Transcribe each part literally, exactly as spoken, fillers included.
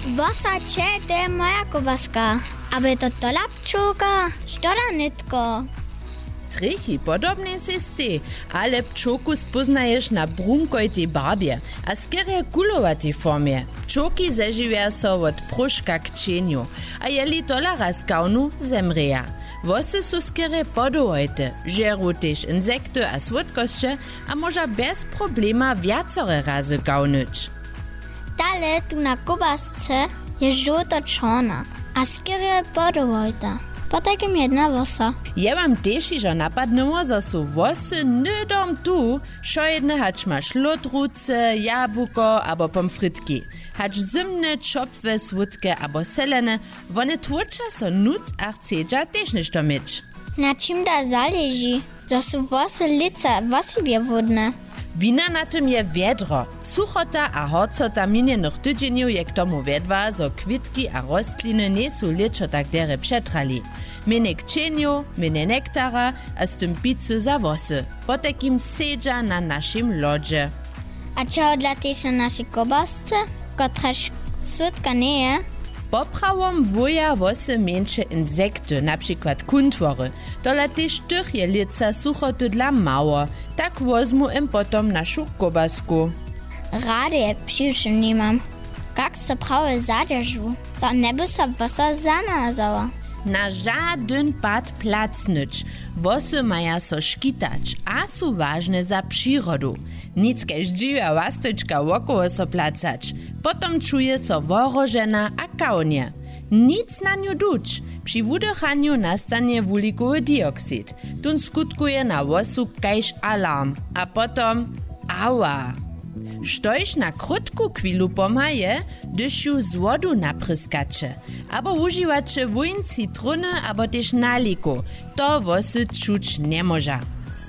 Wosacie, to je moja kobaska. Aby to tola pčulka, štoda nitko. Trichy podobne systy, ale pčołku spoznajesz na brumkojtej barbie, a skierie kulowatej formie. Pčołki zeżywia so od pruszka k cieniu, a jeli tola raz kaunu, zemrija. Wosy su skierie podowojte, žeru tež insekty a słodkoście, a może bez problema wiacore razy kaunyć. Dale tu na kobasce je żółto-czarna, a skierie podowojta. Po takim jedna wosa. Ja mam też iżo napadnęło, że su wosy nydom tu, szo jedne hacz masz lodruce, jabłko abo pomfrytki. Hacz zimne, czopwe, słodkie abo selene, one tłucza so nuc a chcedza też niż to mieć. Na czym da zależy, że su wosy lica wasibie wodne? Wina na tym je wiedro. Suchota a horcota minionych tydzieniów je k tomu wiedwa, zo kwitki a rostliny nie su liczo tak dere przetrali. Minie k cieniu, minie nektara, a z tym pizzu za wosy. Potekim sedza na naszym lodzie. A czego dla też na naszej kobasce, kotraż słodka nie je? Poprawom wuja wosy mniejsze insekty, na przykład kuntwory. Dola też tych je lica suchoty dla mało. Tak wozmu im potom naszą kobasku. Rady je przyjszy nie mam. Jak so prawie zadержu, to nie by so wosa zamazała. Na żaden pad placnyć. Wosy maja so szkitać, a su ważne za przyrodu. Nic kaž dziwia łasteczka wokoło so placać. Potom czuje so worożena a kaunie. Nic na nią duć. Przy wydychaniu nastanie wulikowy dioksyd. Tun skutkuje na wosu kaž alarm. A potom ała. Štož na krótku chwilu pomaje, gdyż ju z wodu napryskacze. Abo używacze wójn citruny, abo też naliku. To wosy czuć nie może.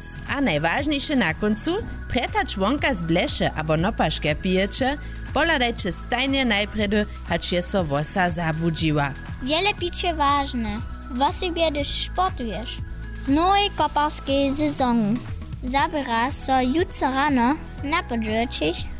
A najważniejsze na końcu, preta członka z blesze abo nopaszkę pijecie, poladajcie stajnie najpredy, hacz je so wosa zabudziła. Wiele picie ważne. Wosy biedy sportujesz. Z nowej koparskiej sezonu. Zabiera so jutro rano na podrzucić